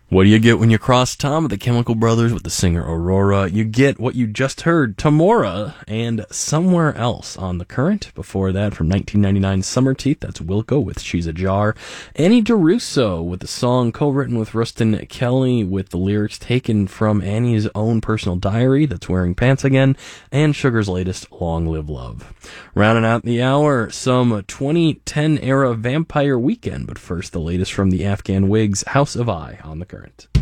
What do you get when you cross Tom of the Chemical Brothers with the singer Aurora? You get what you just heard, Tamora, and Somewhere Else on The Current. Before that, from 1999, Summer Teeth, that's Wilco with She's a Jar. Annie DeRusso with the song co-written with Rustin Kelly with the lyrics taken from Annie's own personal diary, that's Wearing Pants Again, and Sugar's latest, Long Live Love. Rounding out the hour, some 2010-era Vampire Weekend, but first, the latest from the Afghan Wigs, House of I on The Current.